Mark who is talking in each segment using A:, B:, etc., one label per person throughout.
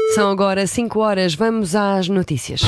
A: São agora 5 horas, vamos às notícias.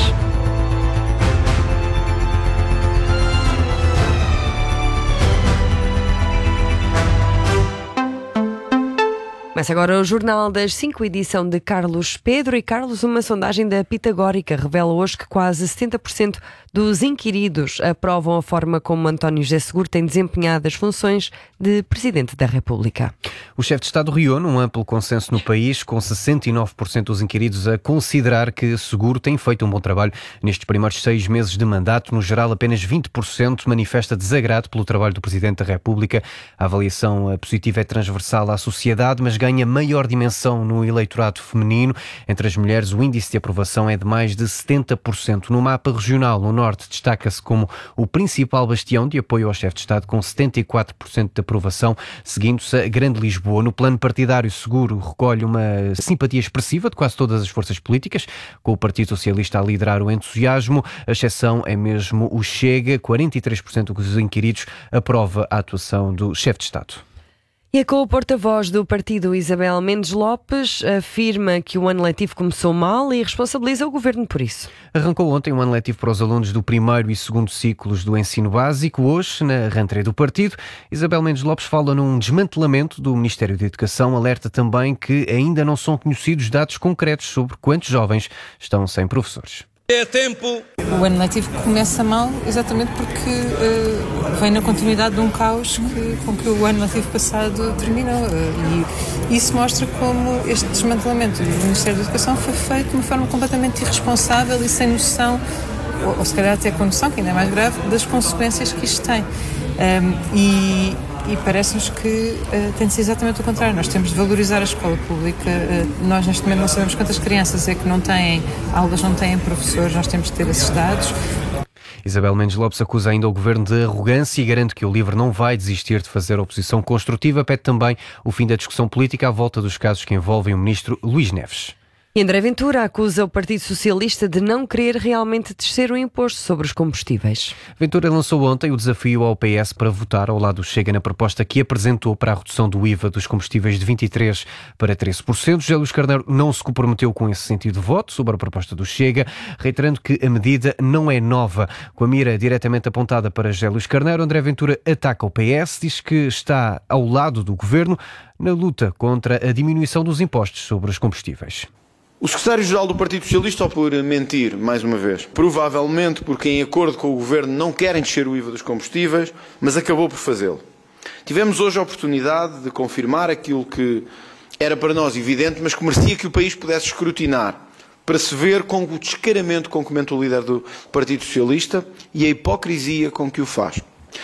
A: Começa agora o Jornal das 5, edição de Carlos Pedro. E Carlos, uma sondagem da Pitagórica revela hoje que quase 70% dos inquiridos aprovam a forma como António José Seguro tem desempenhado as funções de Presidente da República.
B: O chefe de Estado reúne um amplo consenso no país, com 69% dos inquiridos a considerar que Seguro tem feito um bom trabalho nestes primeiros 6 meses de mandato. No geral, apenas 20% manifesta desagrado pelo trabalho do Presidente da República. A avaliação positiva é transversal à sociedade, mas ganha maior dimensão no eleitorado feminino. Entre as mulheres, o índice de aprovação é de mais de 70%. No mapa regional, o Norte destaca-se como o principal bastião de apoio ao chefe de Estado, com 74% de aprovação, seguindo-se a Grande Lisboa. No plano partidário, Seguro recolhe uma simpatia expressiva de quase todas as forças políticas, com o Partido Socialista a liderar o entusiasmo. A exceção é mesmo o Chega. 43% dos inquiridos aprova a atuação do chefe de Estado.
A: E a co-porta-voz do partido, Isabel Mendes Lopes, afirma que o ano letivo começou mal e responsabiliza o governo por isso.
B: Arrancou ontem um ano letivo para os alunos do primeiro e segundo ciclos do ensino básico. Hoje, na rentrée do partido, Isabel Mendes Lopes fala num desmantelamento do Ministério da Educação. Alerta também que ainda não são conhecidos dados concretos sobre quantos jovens estão sem professores.
C: É tempo.
D: O ano letivo começa mal exatamente porque vem na continuidade de um caos com que o ano letivo passado terminou. E isso mostra como este desmantelamento do Ministério da Educação foi feito de uma forma completamente irresponsável e sem noção, ou se calhar até com noção, que ainda é mais grave, das consequências que isto tem. E parece-nos que tem de ser exatamente o contrário. Nós temos de valorizar a escola pública. Nós neste momento não sabemos quantas crianças é que não têm aulas, não têm professores. Nós temos de ter esses dados.
B: Isabel Mendes Lopes acusa ainda o governo de arrogância e garante que o LIVRE não vai desistir de fazer oposição construtiva. Pede também o fim da discussão política à volta dos casos que envolvem o ministro Luís Neves.
A: E André Ventura acusa o Partido Socialista de não querer realmente descer o imposto sobre os combustíveis.
B: Ventura lançou ontem o desafio ao PS para votar ao lado do Chega na proposta que apresentou para a redução do IVA dos combustíveis de 23% para 13%. José Luís Carneiro não se comprometeu com esse sentido de voto sobre a proposta do Chega, reiterando que a medida não é nova. Com a mira diretamente apontada para José Luís Carneiro, André Ventura ataca o PS, diz que está ao lado do governo na luta contra a diminuição dos impostos sobre os combustíveis.
E: O secretário-geral do Partido Socialista, ou por mentir, mais uma vez, provavelmente porque em acordo com o governo não querem descer o IVA dos combustíveis, mas acabou por fazê-lo. Tivemos hoje a oportunidade de confirmar aquilo que era para nós evidente, mas que merecia que o país pudesse escrutinar, para se ver com o descaramento com que comenta o líder do Partido Socialista e a hipocrisia com que o faz.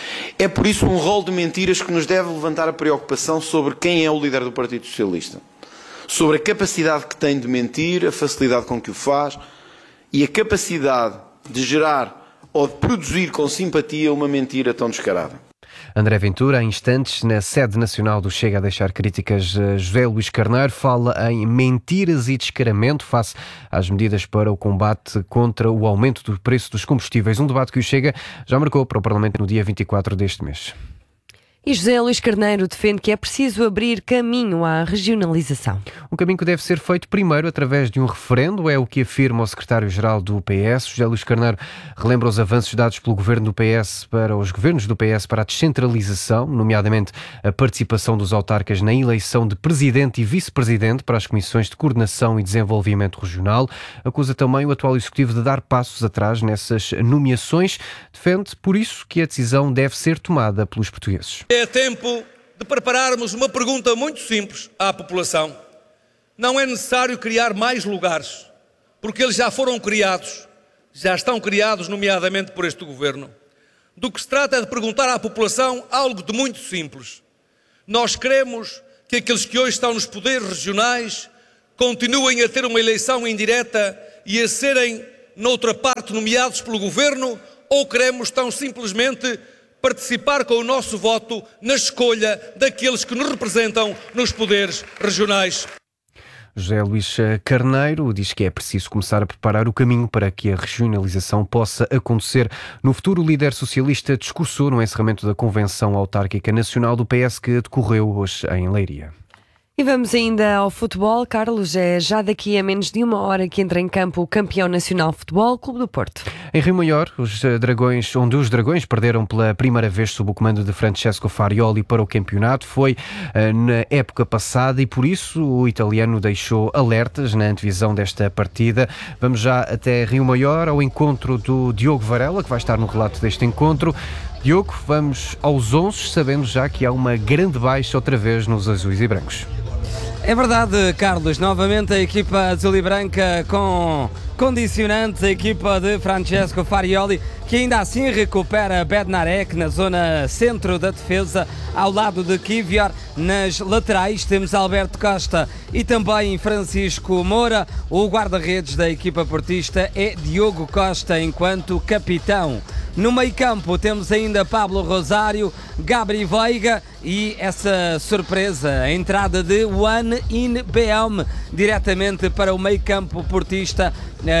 E: É por isso um rol de mentiras que nos deve levantar a preocupação sobre quem é o líder do Partido Socialista. Sobre a capacidade que tem de mentir, a facilidade com que o faz e a capacidade de gerar ou de produzir com simpatia uma mentira tão descarada.
B: André Ventura, há instantes, na sede nacional do Chega a deixar críticas a José Luís Carneiro, fala em mentiras e descaramento face às medidas para o combate contra o aumento do preço dos combustíveis. Um debate que o Chega já marcou para o Parlamento no dia 24 deste mês.
A: E José Luís Carneiro defende que é preciso abrir caminho à regionalização.
B: Um caminho que deve ser feito primeiro através de um referendo, é o que afirma o secretário-geral do PS. José Luís Carneiro relembra os avanços dados pelo governo do PS para os governos do PS para a descentralização, nomeadamente a participação dos autarcas na eleição de presidente e vice-presidente para as comissões de coordenação e desenvolvimento regional. Acusa também o atual executivo de dar passos atrás nessas nomeações. Defende, por isso, que a decisão deve ser tomada pelos portugueses.
C: É tempo de prepararmos uma pergunta muito simples à população. Não é necessário criar mais lugares, porque eles já foram criados, já estão criados, nomeadamente por este governo. Do que se trata é de perguntar à população algo de muito simples. Nós queremos que aqueles que hoje estão nos poderes regionais continuem a ter uma eleição indireta e a serem, noutra parte, nomeados pelo governo, ou queremos tão simplesmente participar com o nosso voto na escolha daqueles que nos representam nos poderes regionais.
B: José Luís Carneiro diz que é preciso começar a preparar o caminho para que a regionalização possa acontecer. No futuro, o líder socialista discursou no encerramento da Convenção Autárquica Nacional do PS que decorreu hoje em Leiria.
A: E vamos ainda ao futebol. Carlos, é já daqui a menos de uma hora que entra em campo o campeão nacional de futebol, Clube do Porto.
B: Em Rio Maior, onde os Dragões perderam pela primeira vez sob o comando de Francesco Farioli para o campeonato, foi na época passada e por isso o italiano deixou alertas na antevisão desta partida. Vamos já até Rio Maior, ao encontro do Diogo Varela, que vai estar no relato deste encontro. Diogo, vamos aos 11, sabendo já que há uma grande baixa outra vez nos azuis e brancos.
F: É verdade, Carlos, novamente a equipa azul e branca com condicionantes, a equipa de Francesco Farioli, que ainda assim recupera Bednarek na zona centro da defesa, ao lado de Kivior. Nas laterais temos Alberto Costa e também Francisco Moura. O guarda-redes da equipa portista é Diogo Costa enquanto capitão. No meio-campo temos ainda Pablo Rosário, Gabri Veiga e essa surpresa, a entrada de Wan In-Beom diretamente para o meio-campo portista,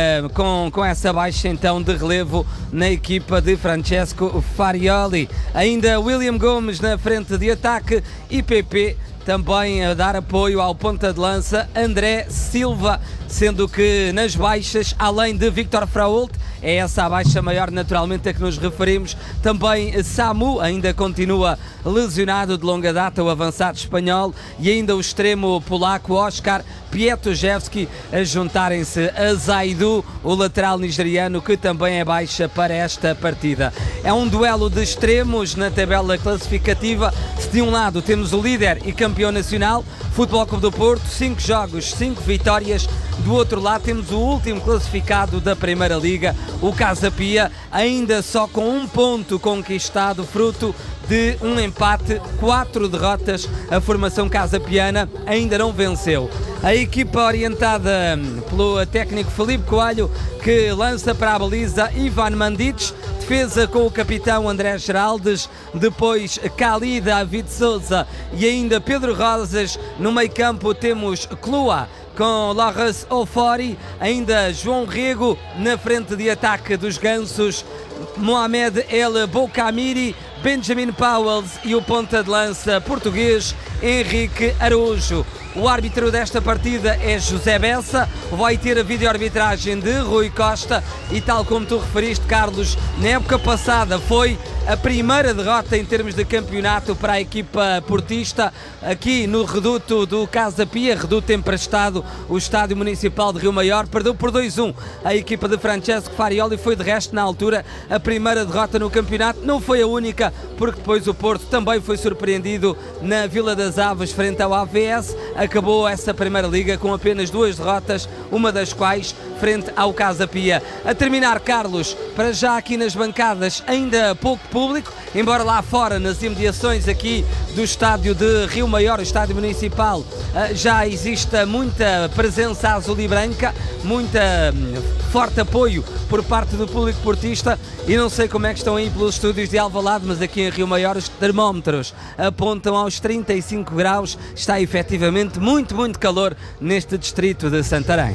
F: com essa baixa então de relevo na equipa de Francesco Farioli. Ainda William Gomes na frente de ataque e PP também a dar apoio ao ponta de lança André Silva, sendo que nas baixas, além de Victor Frault, é essa a baixa maior naturalmente a que nos referimos, também Samu ainda continua lesionado de longa data, o avançado espanhol, e ainda o extremo polaco Oskar Pietruszewski a juntarem-se a Zaidu, o lateral nigeriano, que também é baixa para esta partida. É um duelo de extremos na tabela classificativa. Se de um lado temos o líder e campeão nacional, Futebol Clube do Porto, 5 jogos, 5 vitórias. Do outro lado temos o último classificado da Primeira Liga, o Casa Pia, ainda só com 1 ponto conquistado, fruto de um empate, 4 derrotas. A formação casapiana ainda não venceu. A equipa orientada pelo técnico Filipe Coelho, que lança para a baliza Ivan Mandic, defesa com o capitão André Geraldes, depois Cali, David Souza e ainda Pedro Rosas. No meio campo temos Clua com Loris Ofori, ainda João Rego na frente de ataque dos Gansos, Mohamed El Boukamiri, Benjamin Powells e o ponta de lança português Henrique Araújo. O árbitro desta partida é José Bessa, vai ter a vídeo-arbitragem de Rui Costa e, tal como tu referiste, Carlos, na época passada foi a primeira derrota em termos de campeonato para a equipa portista aqui no reduto do Casa Pia, reduto emprestado, o Estádio Municipal de Rio Maior. Perdeu por 2-1 a equipa de Francesco Farioli, foi de resto na altura a primeira derrota no campeonato, não foi a única, porque depois o Porto também foi surpreendido na Vila das Aves frente ao AVS. Acabou essa Primeira Liga com apenas 2 derrotas, uma das quais frente ao Casa Pia. A terminar, Carlos, para já aqui nas bancadas ainda pouco público, embora lá fora, nas imediações aqui do estádio de Rio Maior, o estádio municipal, já exista muita presença azul e branca, muita forte apoio por parte do público portista, e não sei como é que estão aí pelos estúdios de Alvalade, mas aqui em Rio Maior os termómetros apontam aos 35 graus, está efetivamente muito calor neste distrito de Santarém.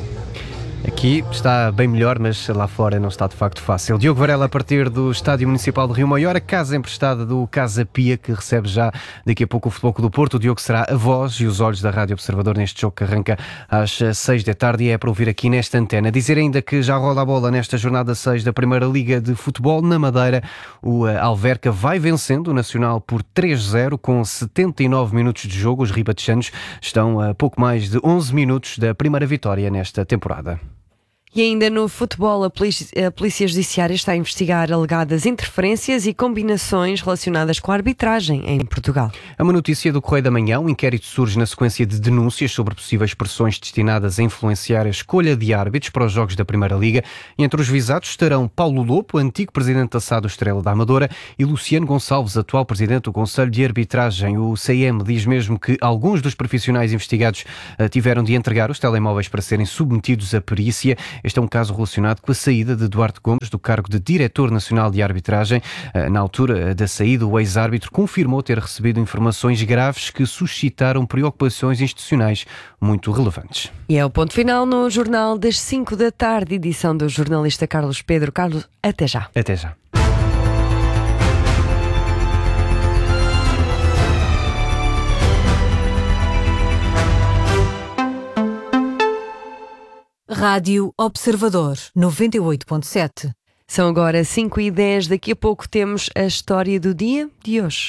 B: Aqui está bem melhor, mas lá fora não está de facto fácil. Diogo Varela a partir do Estádio Municipal de Rio Maior, a casa emprestada do Casa Pia, que recebe já daqui a pouco o Futebol Clube do Porto. O Diogo será a voz e os olhos da Rádio Observador neste jogo que arranca às 6 da tarde e é para ouvir aqui nesta antena. Dizer ainda que já rola a bola nesta jornada 6 da Primeira Liga de Futebol na Madeira. O Alverca vai vencendo o Nacional por 3-0 com 79 minutos de jogo. Os ribatejanos estão a pouco mais de 11 minutos da primeira vitória nesta temporada.
A: E ainda no futebol, a Polícia Judiciária está a investigar alegadas interferências e combinações relacionadas com a arbitragem em Portugal.
B: É uma notícia do Correio da Manhã. Um inquérito surge na sequência de denúncias sobre possíveis pressões destinadas a influenciar a escolha de árbitros para os jogos da Primeira Liga. E entre os visados estarão Paulo Lopo, antigo presidente da SAD Estrela da Amadora, e Luciano Gonçalves, atual presidente do Conselho de Arbitragem. O CM diz mesmo que alguns dos profissionais investigados tiveram de entregar os telemóveis para serem submetidos à perícia. Este é um caso relacionado com a saída de Duarte Gomes do cargo de Diretor Nacional de Arbitragem. Na altura da saída, o ex-árbitro confirmou ter recebido informações graves que suscitaram preocupações institucionais muito relevantes.
A: E é o ponto final no Jornal das 5 da tarde, edição do jornalista Carlos Pedro. Carlos, até já.
B: Até já.
G: Rádio Observador 98.7.
A: São agora 5h10, daqui a pouco temos a história do dia de hoje.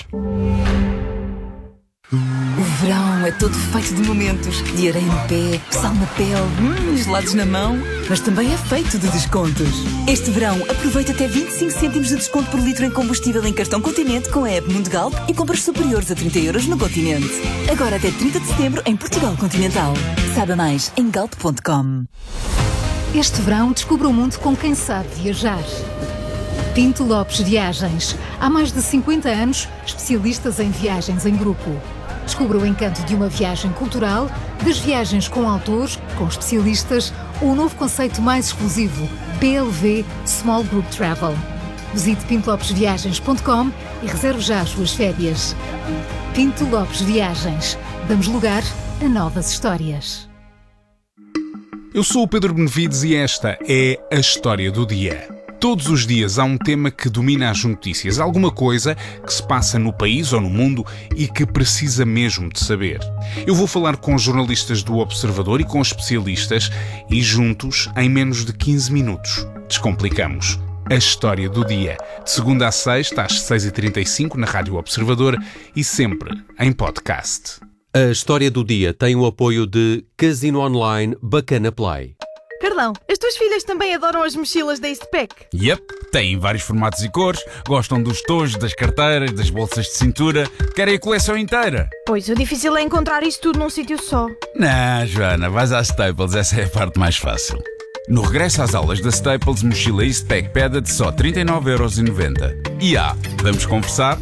H: O verão é todo feito de momentos, de areia no pé, sal na pele, gelados na mão, mas também é feito de descontos. Este verão aproveita até 25 cêntimos de desconto por litro em combustível em cartão Continente com a app Mundo Galp e compras superiores a 30 € no Continente. Agora até 30 de setembro em Portugal Continental. Saiba mais em galp.com.
I: Este verão descubra o mundo com quem sabe viajar. Pinto Lopes Viagens. Há mais de 50 anos, especialistas em viagens em grupo. Descubra o encanto de uma viagem cultural, das viagens com autores, com especialistas, ou o novo conceito mais exclusivo, BLV Small Group Travel. Visite pintolopesviagens.com e reserve já as suas férias. Pinto Lopes Viagens. Damos lugar a novas histórias.
J: Eu sou o Pedro Benevides e esta é a História do Dia. Todos os dias há um tema que domina as notícias, alguma coisa que se passa no país ou no mundo e que precisa mesmo de saber. Eu vou falar com jornalistas do Observador e com especialistas e juntos, em menos de 15 minutos, descomplicamos a História do Dia. De segunda a sexta, às 6h35 na Rádio Observador e sempre em podcast.
K: A História do Dia tem o apoio de Casino Online Bacana Play.
L: Carlão, as tuas filhas também adoram as mochilas da Eastpak?
M: Yep, têm vários formatos e cores, gostam dos tojos, das carteiras, das bolsas de cintura, querem a coleção inteira.
L: Pois, o difícil é encontrar isso tudo num sítio só.
M: Não, Joana, vais à Staples, essa é a parte mais fácil. No regresso às aulas da Staples, mochila Eastpak Peda de só 39,90€. E vamos conversar?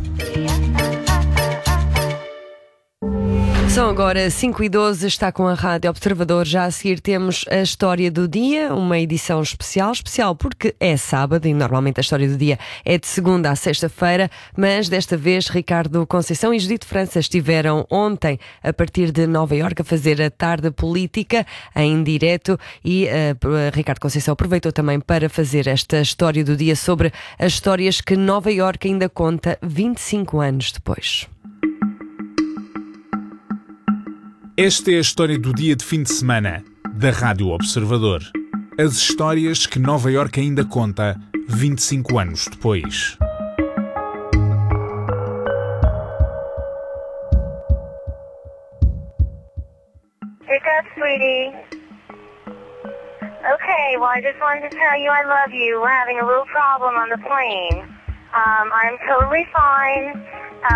A: São agora 5h12, está com a Rádio Observador. Já a seguir temos a História do Dia, uma edição especial porque é sábado e normalmente a História do Dia é de segunda a sexta-feira, mas desta vez Ricardo Conceição e Judite França estiveram ontem a partir de Nova Iorque a fazer a tarde política em direto e Ricardo Conceição aproveitou também para fazer esta História do Dia sobre as histórias que Nova Iorque ainda conta 25 anos depois.
J: Esta é a história do dia de fim de semana da Rádio Observador. As histórias que Nova Iorque ainda conta 25 anos depois.
N: Pick up, sweetie. Okay, well, I just wanted to tell you I love you. We're having a little problem on the plane. I'm totally fine.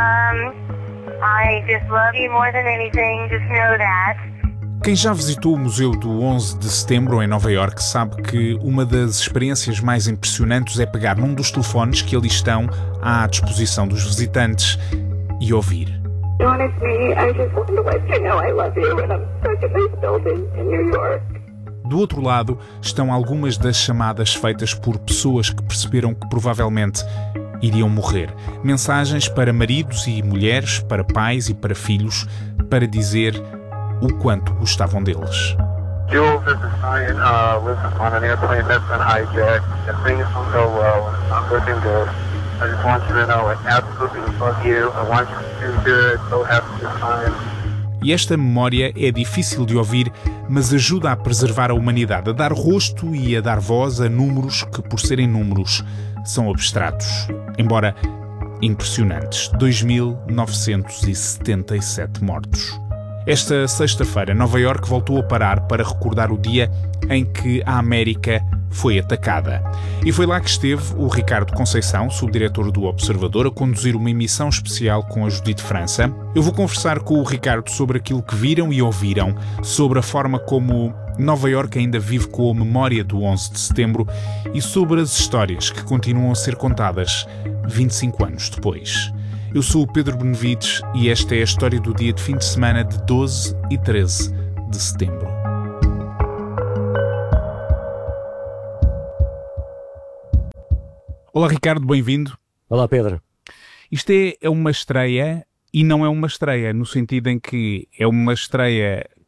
N: I just love you more than anything, just know that.
J: Quem já visitou o Museu do 11 de Setembro em Nova Iorque sabe que uma das experiências mais impressionantes é pegar num dos telefones que ali estão à disposição dos visitantes e ouvir.
N: Honestly, I just wanted to let you know I love you and I'm stuck in this building in New York.
J: Do outro lado estão algumas das chamadas feitas por pessoas que perceberam que provavelmente iriam morrer. Mensagens para maridos e mulheres, para pais e para filhos, para dizer o quanto gostavam deles.
O: Jules, this is Ryan. Listen, on an airplane that's been hijacked, and things don't go well, it's not looking good. I just want you to know I absolutely love you. I want you to do good, so have a good time.
J: E esta memória é difícil de ouvir, mas ajuda a preservar a humanidade, a dar rosto e a dar voz a números que, por serem números, são abstratos, embora impressionantes. 2.977 mortos. Esta sexta-feira, Nova Iorque voltou a parar para recordar o dia em que a América foi atacada. E foi lá que esteve o Ricardo Conceição, subdiretor do Observador, a conduzir uma emissão especial com a Judite França. Eu vou conversar com o Ricardo sobre aquilo que viram e ouviram, sobre a forma como Nova Iorque ainda vive com a memória do 11 de setembro e sobre as histórias que continuam a ser contadas 25 anos depois. Eu sou o Pedro Benevides e esta é a história do dia de fim de semana de 12 e 13 de setembro. Olá Ricardo, bem-vindo.
P: Olá Pedro.
J: Isto é uma estreia e não é uma estreia, no sentido em que é uma estreia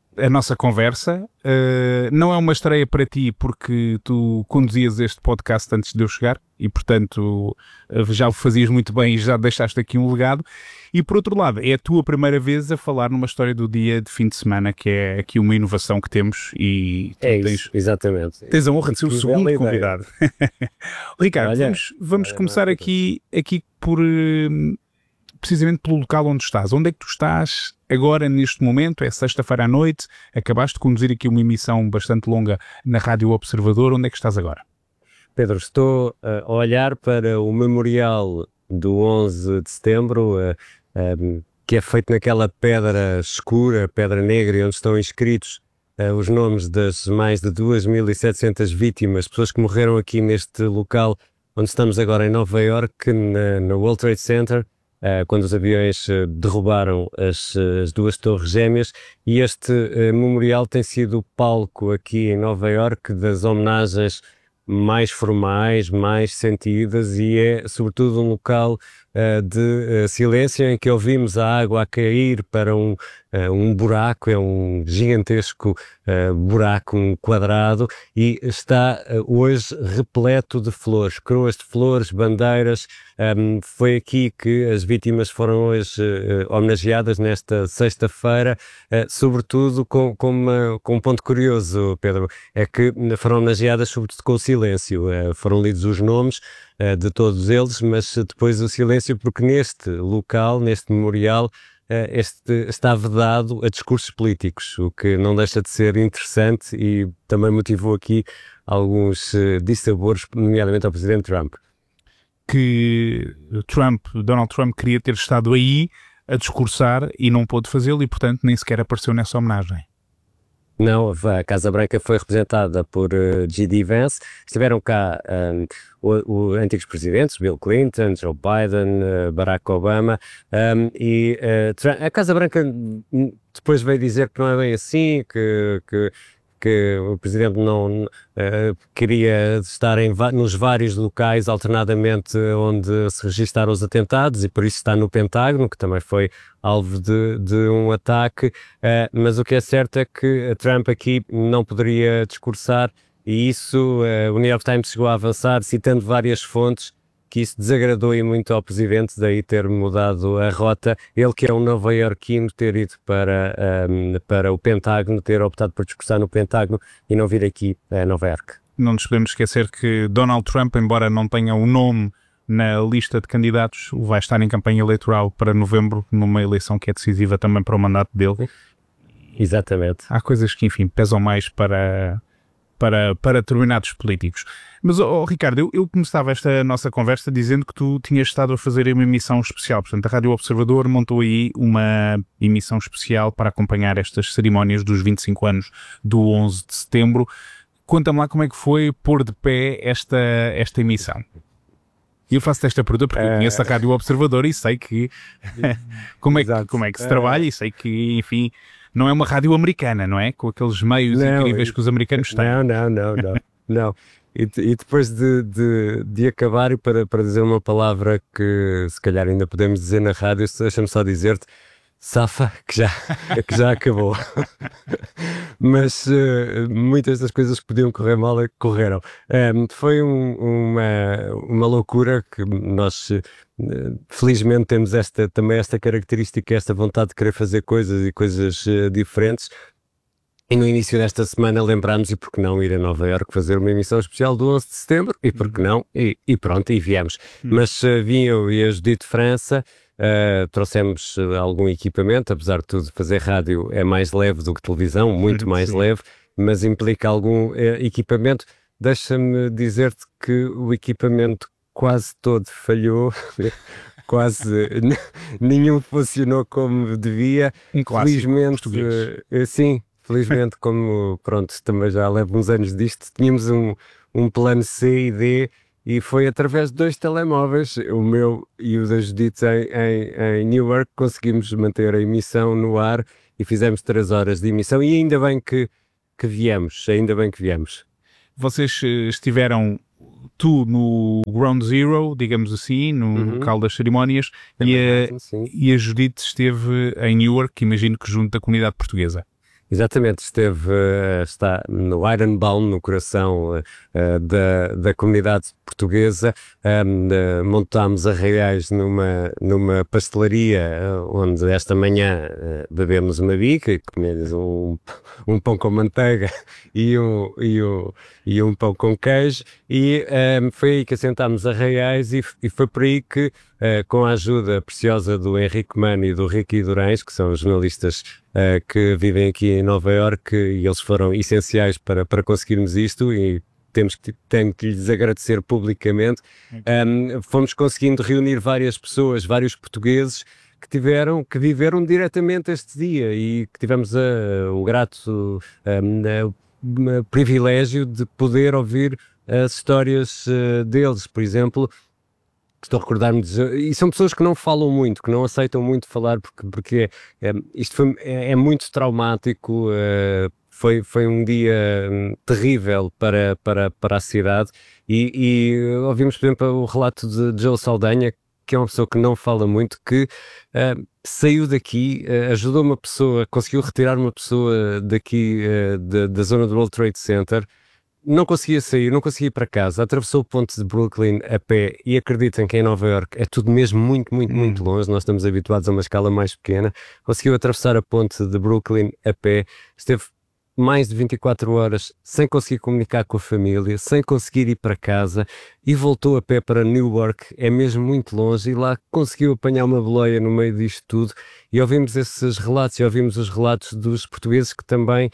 J: a nossa conversa. Não é uma estreia para ti porque tu conduzias este podcast antes de eu chegar e, portanto, já o fazias muito bem e já deixaste aqui um legado. E, por outro lado, é a tua primeira vez a falar numa história do dia de fim de semana, que é aqui uma inovação que temos e
P: isso, exatamente.
J: Tens a honra de ser o segundo convidado. Ricardo, vamos começar aqui por... precisamente pelo local onde estás. Onde é que tu estás agora, neste momento? É sexta-feira à noite, acabaste de conduzir aqui uma emissão bastante longa na Rádio Observador. Onde é que estás agora?
P: Pedro, estou a olhar para o memorial do 11 de setembro, que é feito naquela pedra escura, pedra negra, onde estão inscritos os nomes das mais de 2.700 vítimas, pessoas que morreram aqui neste local onde estamos agora em Nova Iorque, no World Trade Center, quando os aviões derrubaram as duas torres gêmeas, e este memorial tem sido o palco aqui em Nova Iorque das homenagens mais formais, mais sentidas, e é sobretudo um local de silêncio em que ouvimos a água a cair para um buraco, é um gigantesco buraco, um quadrado, e está hoje repleto de flores, coroas de flores, bandeiras. Foi aqui que as vítimas foram hoje homenageadas nesta sexta-feira, sobretudo com um ponto curioso, Pedro, é que foram homenageadas sobretudo com o silêncio. Foram lidos os nomes de todos eles, mas depois o silêncio, porque neste local, neste memorial, está vedado a discursos políticos, o que não deixa de ser interessante e também motivou aqui alguns dissabores, nomeadamente ao Presidente Trump.
J: Que Donald Trump queria ter estado aí a discursar e não pôde fazê-lo e, portanto, nem sequer apareceu nessa homenagem.
P: Não, a Casa Branca foi representada por J.D. Vance. Estiveram cá os antigos presidentes, Bill Clinton, Joe Biden, Barack Obama, e a Casa Branca depois veio dizer que não é bem assim, que o Presidente não queria estar nos vários locais alternadamente onde se registaram os atentados, e por isso está no Pentágono, que também foi alvo de um ataque, mas o que é certo é que Trump aqui não poderia discursar, e isso o New York Times chegou a avançar, citando várias fontes, que isso desagradou muito ao Presidente, daí ter mudado a rota. Ele, que é um nova-iorquino, ter ido para o Pentágono, ter optado por discursar no Pentágono e não vir aqui a Nova Iorque.
J: Não nos podemos esquecer que Donald Trump, embora não tenha um nome na lista de candidatos, vai estar em campanha eleitoral para novembro, numa eleição que é decisiva também para o mandato dele.
P: Exatamente.
J: Há coisas que, enfim, pesam mais para determinados políticos. Mas, Ricardo, eu começava esta nossa conversa dizendo que tu tinhas estado a fazer uma emissão especial. Portanto, a Rádio Observador montou aí uma emissão especial para acompanhar estas cerimónias dos 25 anos do 11 de setembro. Conta-me lá como é que foi pôr de pé esta emissão. E eu faço-te esta pergunta porque eu conheço a Rádio Observador e sei que como é que se trabalha, e sei que, enfim, não é uma rádio americana, não é? Com aqueles meios incríveis que os americanos têm.
P: Não. E depois de acabar, e para dizer uma palavra que se calhar ainda podemos dizer na rádio, deixa-me só dizer-te, safa, que já acabou. Mas muitas das coisas que podiam correr mal correram. Foi uma loucura que nós felizmente temos também esta característica, esta vontade de querer fazer coisas e coisas diferentes. E no início desta semana lembrámos, e por que não ir a Nova Iorque fazer uma emissão especial do 11 de setembro, e por que não, e pronto, e viemos. Mas vim eu e a Judite França, trouxemos algum equipamento, apesar de tudo fazer rádio é mais leve do que televisão, muito mais leve, mas implica algum equipamento. Deixa-me dizer-te que o equipamento quase todo falhou, quase nenhum funcionou como devia.
J: Um clássico
P: felizmente, sim. Felizmente, como pronto, também já levo uns anos disto, tínhamos um plano C e D, e foi através de 2 telemóveis, o meu e o da Judite em Newark, conseguimos manter a emissão no ar e fizemos 3 horas de emissão, e ainda bem que viemos.
J: Vocês estiveram, tu no Ground Zero, digamos assim, no local das cerimónias, e a Judite esteve em Newark, imagino que junto da comunidade portuguesa.
P: Exatamente, está no Ironbound, no coração da comunidade portuguesa. Montámos arraiais numa pastelaria onde esta manhã bebemos uma bica e comemos um pão com manteiga e um pão com queijo, e foi aí que assentámos arraiais, e foi por aí que, com a ajuda preciosa do Henrique Mano e do Ricky Durães, que são os jornalistas que vivem aqui em Nova Iorque, e eles foram essenciais para conseguirmos isto, e tenho que lhes agradecer publicamente. Fomos conseguindo reunir várias pessoas, vários portugueses que viveram diretamente este dia, e que tivemos o grato privilégio de poder ouvir as histórias deles. Por exemplo, estou a recordar-me e são pessoas que não falam muito, que não aceitam muito falar, porque isto é muito traumático. Foi um dia terrível para a cidade, e ouvimos, por exemplo, o relato de Joe Saldanha, que é uma pessoa que não fala muito, que saiu daqui, ajudou uma pessoa, conseguiu retirar uma pessoa daqui da zona do World Trade Center. Não conseguia sair, não conseguia ir para casa, atravessou o ponte de Brooklyn a pé, e acreditem que em Nova Iorque é tudo mesmo muito, muito, muito longe. Nós estamos habituados a uma escala mais pequena. Conseguiu atravessar a ponte de Brooklyn a pé, esteve mais de 24 horas sem conseguir comunicar com a família, sem conseguir ir para casa, e voltou a pé para Newark, é mesmo muito longe, e lá conseguiu apanhar uma boleia no meio disto tudo. E ouvimos esses relatos, e ouvimos os relatos dos portugueses que também...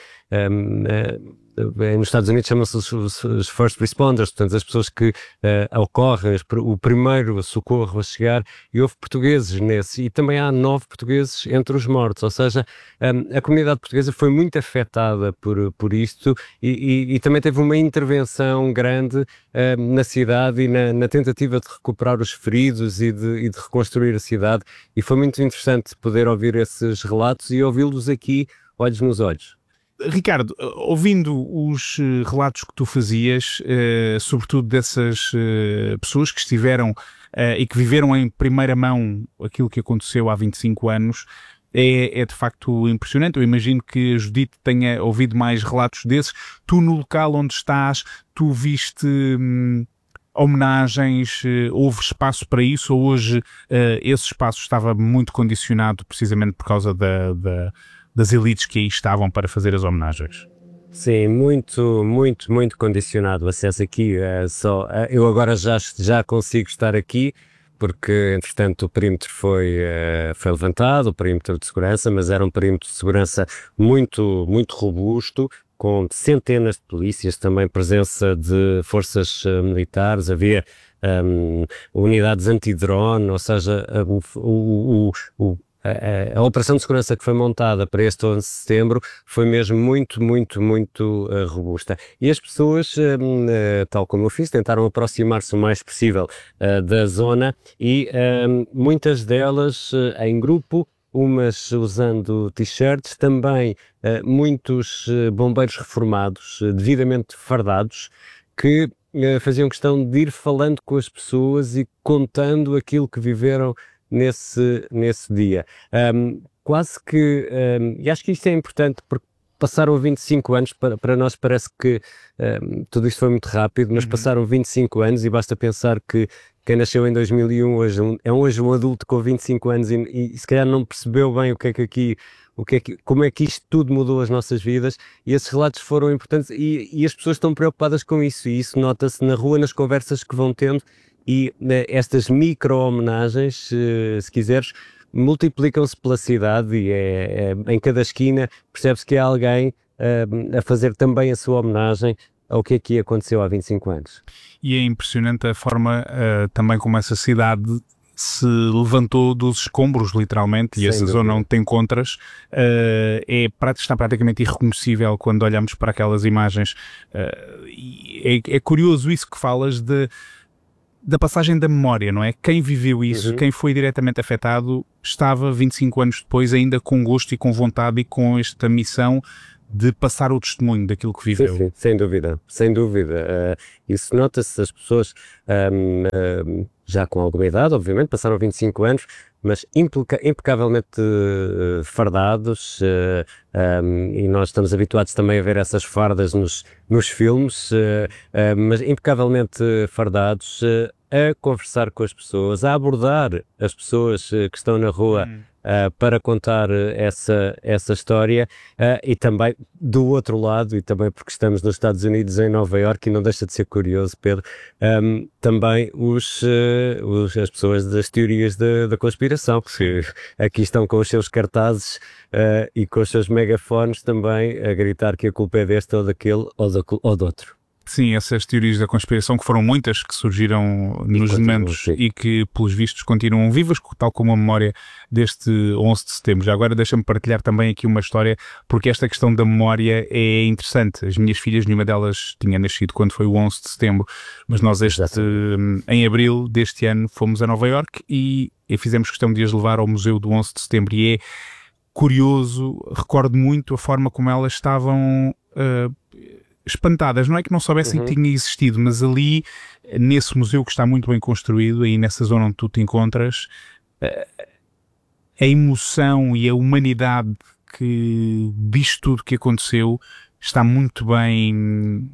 P: nos Estados Unidos chamam-se os first responders, portanto as pessoas que ocorrem, o primeiro socorro a chegar, e houve portugueses nesse, e também há 9 portugueses entre os mortos, ou seja, a comunidade portuguesa foi muito afetada por isto, e também teve uma intervenção grande na cidade, e na tentativa de recuperar os feridos e de reconstruir a cidade, e foi muito interessante poder ouvir esses relatos e ouvi-los aqui, olhos nos olhos.
J: Ricardo, ouvindo os relatos que tu fazias, sobretudo dessas pessoas que estiveram e que viveram em primeira mão aquilo que aconteceu há 25 anos, é de facto impressionante. Eu imagino que a Judite tenha ouvido mais relatos desses. Tu, no local onde estás, tu viste homenagens, houve espaço para isso, ou hoje esse espaço estava muito condicionado precisamente por causa das elites que aí estavam para fazer as homenagens?
P: Sim, muito, muito, muito condicionado o acesso aqui. Eu agora já consigo estar aqui, porque entretanto o perímetro foi levantado, o perímetro de segurança, mas era um perímetro de segurança muito, muito robusto, com centenas de polícias, também presença de forças militares, havia unidades anti-drone, ou seja, a operação de segurança que foi montada para este 11 de setembro foi mesmo muito, muito, muito robusta. E as pessoas, tal como eu fiz, tentaram aproximar-se o mais possível da zona, e muitas delas em grupo, umas usando t-shirts, também muitos bombeiros reformados, devidamente fardados, que faziam questão de ir falando com as pessoas e contando aquilo que viveram nesse dia. Quase que, e acho que isto é importante, porque passaram 25 anos, para nós parece que tudo isto foi muito rápido, mas passaram 25 anos, e basta pensar que quem nasceu em 2001 hoje um adulto com 25 anos e se calhar não percebeu bem como é que isto tudo mudou as nossas vidas, e esses relatos foram importantes, e as pessoas estão preocupadas com isso, e isso nota-se na rua, nas conversas que vão tendo. E estas micro-homenagens, se quiseres, multiplicam-se pela cidade, e em cada esquina percebe-se que há alguém a fazer também a sua homenagem ao que aqui aconteceu há 25 anos.
J: E é impressionante a forma também como essa cidade se levantou dos escombros, literalmente, e essa zona onde te encontras está praticamente irreconhecível quando olhamos para aquelas imagens. É curioso isso que falas da passagem da memória, não é? Quem viveu isso, quem foi diretamente afetado, estava 25 anos depois ainda com gosto e com vontade e com esta missão de passar o testemunho daquilo que viveu.
P: Sim, sem dúvida, sem dúvida. Isso nota-se, as pessoas já com alguma idade, obviamente, passaram 25 anos, mas impecavelmente fardados, e nós estamos habituados também a ver essas fardas nos filmes, mas impecavelmente fardados, a conversar com as pessoas, a abordar as pessoas que estão na rua para contar essa história, e também do outro lado, e também porque estamos nos Estados Unidos, em Nova Iorque, e não deixa de ser curioso, Pedro, também as pessoas das teorias da conspiração, que aqui estão com os seus cartazes e com os seus megafones também a gritar que a culpa é deste ou daquele ou do outro.
J: Sim, essas teorias da conspiração, que foram muitas, que surgiram nos momentos e que, pelos vistos, continuam vivas, tal como a memória deste 11 de setembro. Já agora deixa-me partilhar também aqui uma história, porque esta questão da memória é interessante. As minhas filhas, nenhuma delas tinha nascido quando foi o 11 de setembro, mas nós em abril deste ano fomos a Nova Iorque e fizemos questão de as levar ao Museu do 11 de setembro, e é curioso, recordo muito a forma como elas estavam espantadas, não é que não soubessem que tinha existido, mas ali, nesse museu que está muito bem construído, aí nessa zona onde tu te encontras, a emoção e a humanidade que diz tudo que aconteceu está muito bem.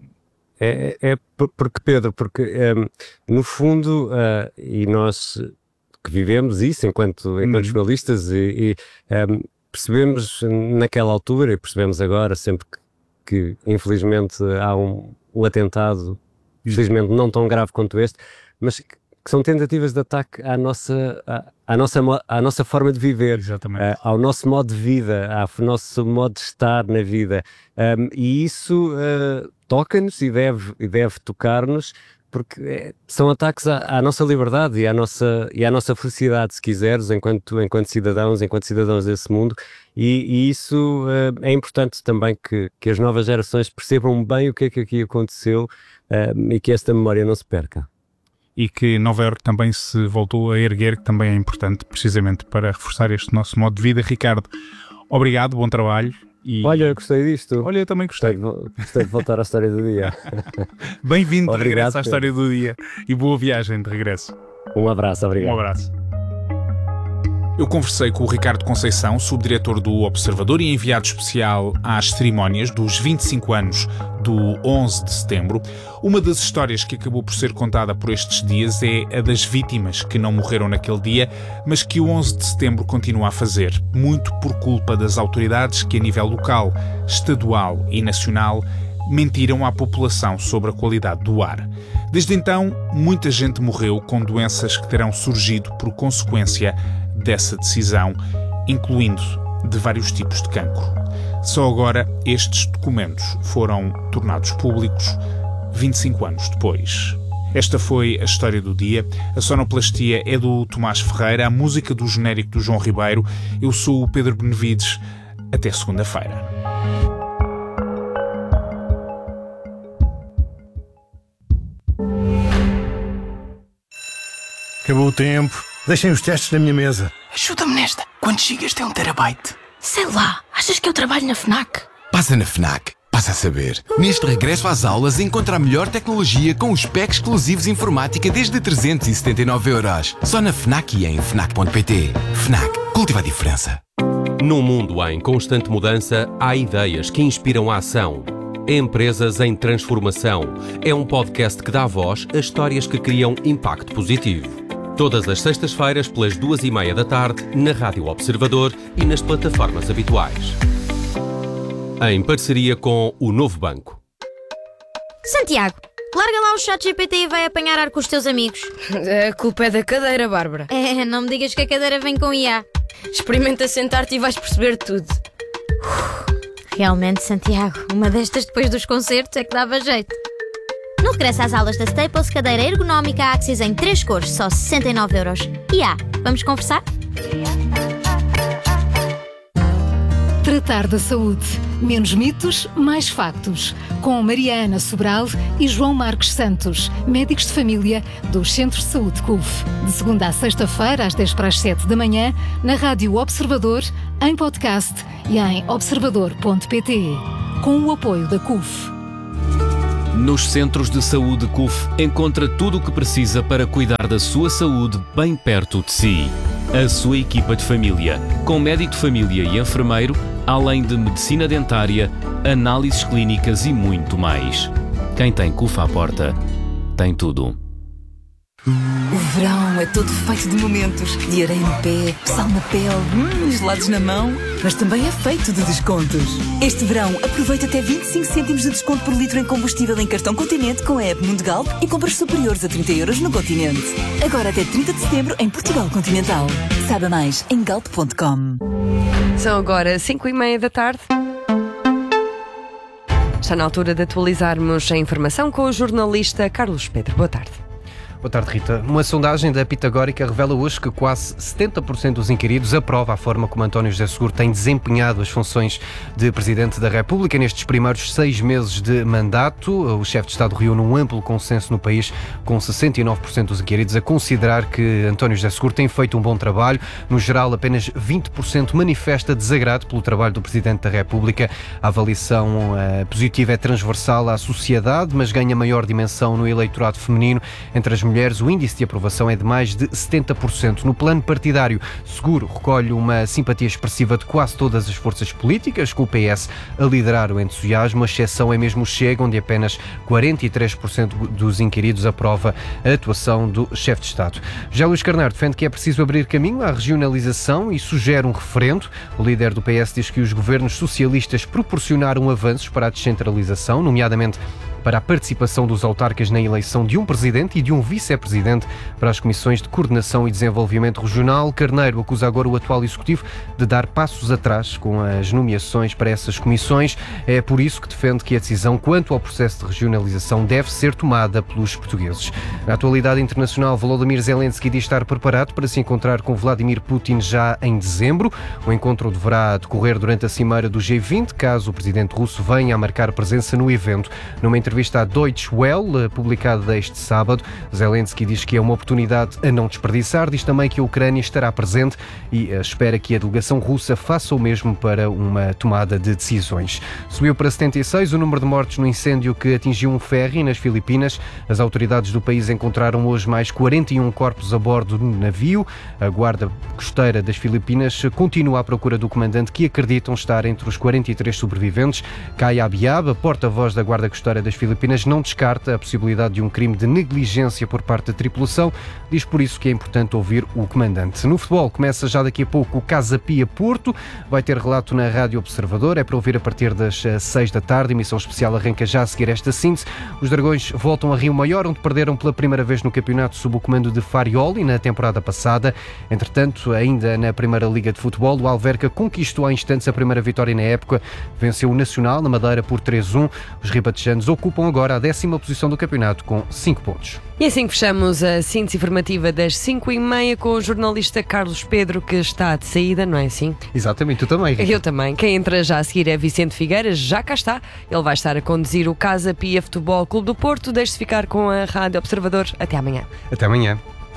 P: Porque no fundo, e nós que vivemos isso enquanto jornalistas, e percebemos naquela altura, e percebemos agora, sempre que infelizmente há um atentado, infelizmente não tão grave quanto este, mas que são tentativas de ataque à nossa forma de viver, ao nosso modo de vida, ao nosso modo de estar na vida, e isso toca-nos e deve tocar-nos, porque são ataques à nossa liberdade e à nossa felicidade, se quiseres, enquanto cidadãos desse mundo, e isso é importante também que as novas gerações percebam bem o que é que aqui aconteceu, e que esta memória não se perca.
J: E que Nova Iorque também se voltou a erguer, que também é importante, precisamente para reforçar este nosso modo de vida. Ricardo, obrigado, bom trabalho.
P: Olha, eu gostei disto.
J: Olha, eu também gostei.
P: Gostei de voltar à história do dia.
J: Bem-vindo de regresso à história do dia e boa viagem de regresso.
P: Um abraço, obrigado.
J: Um abraço. Eu conversei com o Ricardo Conceição, subdiretor do Observador e enviado especial às cerimónias dos 25 anos do 11 de setembro. Uma das histórias que acabou por ser contada por estes dias é a das vítimas que não morreram naquele dia, mas que o 11 de setembro continua a fazer, muito por culpa das autoridades que, a nível local, estadual e nacional, mentiram à população sobre a qualidade do ar. Desde então, muita gente morreu com doenças que terão surgido por consequência dessa decisão, incluindo de vários tipos de cancro. Só agora estes documentos foram tornados públicos 25 anos depois. Esta foi a história do dia. A sonoplastia é do Tomás Ferreira, a música do genérico do João Ribeiro. Eu sou o Pedro Benevides. Até segunda-feira.
Q: Acabou o tempo. Deixem os testes na minha mesa.
R: Ajuda-me nesta. Quantos gigas tem 1 terabyte?
L: Sei lá, achas que eu trabalho na FNAC?
R: Passa na FNAC. Passa a saber. Neste regresso às aulas, encontra a melhor tecnologia com os packs exclusivos informática desde 379€. Só na FNAC e em FNAC.pt. FNAC. Cultiva a diferença.
K: Num mundo em constante mudança, há ideias que inspiram a ação. Empresas em Transformação. É um podcast que dá voz a histórias que criam impacto positivo. Todas as sextas-feiras, pelas 2h30 da tarde, na Rádio Observador e nas plataformas habituais. Em parceria com o Novo Banco.
S: Santiago, larga lá o ChatGPT e vai apanhar ar com os teus amigos.
T: A culpa é da cadeira, Bárbara.
S: Não me digas que a cadeira vem com IA.
T: Experimenta sentar-te e vais perceber tudo.
S: Realmente, Santiago, uma destas depois dos concertos é que dava jeito. No regresso às aulas da Staples, cadeira ergonómica Axis em 3 cores, só 69€. Vamos conversar?
I: Tratar da saúde. Menos mitos, mais factos. Com Mariana Sobral e João Marcos Santos, médicos de família dos Centros de Saúde CUF. De segunda à sexta-feira, às 10:07 da manhã, na Rádio Observador, em podcast e em observador.pt. Com o apoio da CUF.
K: Nos Centros de Saúde CUF encontra tudo o que precisa para cuidar da sua saúde bem perto de si. A sua equipa de família, com médico de família e enfermeiro, além de medicina dentária, análises clínicas e muito mais. Quem tem CUF à porta, tem tudo.
H: O verão é todo feito de momentos, de areia no pé, sal na pele, gelados na mão, mas também é feito de descontos. Este verão aproveita até 25 cêntimos de desconto por litro em combustível em cartão Continente com a app Mundo Galp e compras superiores a 30 € no Continente. Agora até 30 de setembro em Portugal Continental. Saiba mais em galp.com.
A: São agora 5:30 da tarde. Está na altura de atualizarmos a informação com o jornalista Carlos Pedro. Boa tarde.
B: Boa tarde, Rita. Uma sondagem da Pitagórica revela hoje que quase 70% dos inquiridos aprova a forma como António José Seguro tem desempenhado as funções de Presidente da República nestes primeiros 6 meses de mandato. O chefe de Estado reúne um amplo consenso no país, com 69% dos inquiridos a considerar que António José Seguro tem feito um bom trabalho. No geral, apenas 20% manifesta desagrado pelo trabalho do Presidente da República. A avaliação positiva é transversal à sociedade, mas ganha maior dimensão no eleitorado feminino. Entre as mulheres, o índice de aprovação é de mais de 70%. No plano partidário, Seguro recolhe uma simpatia expressiva de quase todas as forças políticas, com o PS a liderar o entusiasmo. A exceção é mesmo o Chega, onde apenas 43% dos inquiridos aprova a atuação do chefe de Estado. Já Luís Carneiro defende que é preciso abrir caminho à regionalização e sugere um referendo. O líder do PS diz que os governos socialistas proporcionaram avanços para a descentralização, nomeadamente para a participação dos autarcas na eleição de um presidente e de um vice-presidente para as comissões de coordenação e desenvolvimento regional. Carneiro acusa agora o atual executivo de dar passos atrás com as nomeações para essas comissões. É por isso que defende que a decisão quanto ao processo de regionalização deve ser tomada pelos portugueses. Na atualidade internacional, Volodymyr Zelensky diz estar preparado para se encontrar com Vladimir Putin já em dezembro. O encontro deverá decorrer durante a cimeira do G20, caso o presidente russo venha a marcar presença no evento. Numa entrevista à Deutsche Welle, publicada este sábado, Zelensky diz que é uma oportunidade a não desperdiçar. Diz também que a Ucrânia estará presente e espera que a delegação russa faça o mesmo para uma tomada de decisões. Subiu para 76 o número de mortes no incêndio que atingiu um ferry nas Filipinas. As autoridades do país encontraram hoje mais 41 corpos a bordo do navio. A Guarda Costeira das Filipinas continua à procura do comandante, que acreditam estar entre os 43 sobreviventes. Kaya Abiab, porta-voz da Guarda Costeira das Filipinas, não descarta a possibilidade de um crime de negligência por parte da tripulação. Diz por isso que é importante ouvir o comandante. No futebol, começa já daqui a pouco o Casa Pia Porto. Vai ter relato na Rádio Observador. É para ouvir a partir das 6 da tarde. Emissão especial arranca já a seguir esta síntese. Os Dragões voltam a Rio Maior, onde perderam pela primeira vez no campeonato sob o comando de Farioli na temporada passada. Entretanto, ainda na Primeira Liga de Futebol, o Alverca conquistou há instantes a primeira vitória na época. Venceu o Nacional na Madeira por 3-1. Os ribatejanos ocupam agora a 10ª posição do campeonato com 5 pontos.
A: E assim fechamos a síntese informativa das 5:30 com o jornalista Carlos Pedro, que está de saída, não é assim?
B: Exatamente, tu também, Rita.
A: Eu também. Quem entra já a seguir é Vicente Figueiras, já cá está. Ele vai estar a conduzir o Casa Pia Futebol Clube do Porto. Deixe-se ficar com a Rádio Observador. Até amanhã.
B: Até amanhã.